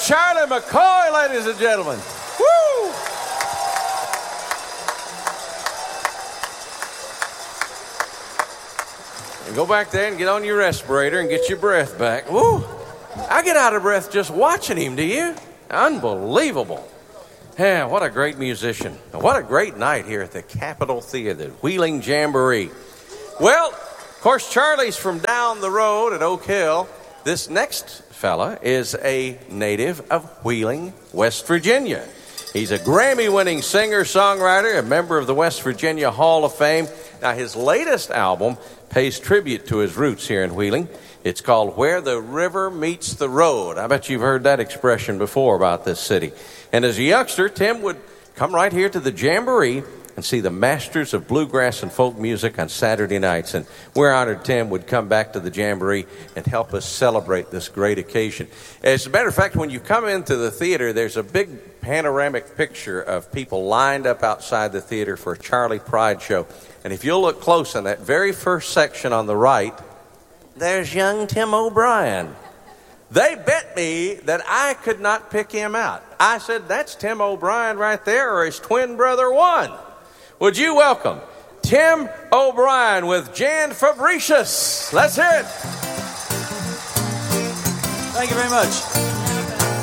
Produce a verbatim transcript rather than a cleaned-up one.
Charlie McCoy, ladies and gentlemen. Woo! And go back there and get on your respirator and get your breath back. Woo! I get out of breath just watching him, do you? Unbelievable. Yeah, what a great musician. And what a great night here at the Capitol Theater, Wheeling Jamboree. Well, of course, Charlie's from down the road at Oak Hill. This next fella is a native of Wheeling, West Virginia. He's a Grammy-winning singer-songwriter, a member of the West Virginia Hall of Fame. Now, his latest album pays tribute to his roots here in Wheeling. It's called Where the River Meets the Road. I bet you've heard that expression before about this city. And as a youngster, Tim would come right here to the Jamboree and see the masters of bluegrass and folk music on Saturday nights. And we're honored Tim would come back to the Jamboree and help us celebrate this great occasion. As a matter of fact, when you come into the theater, there's a big panoramic picture of people lined up outside the theater for a Charlie Pride show. And if you'll look close in that very first section on the right, there's young Tim O'Brien. They bet me that I could not pick him out. I said, that's Tim O'Brien right there, or his twin brother one. Would you welcome Tim O'Brien with Jan Fabricius? Let's hear it. Thank you very much.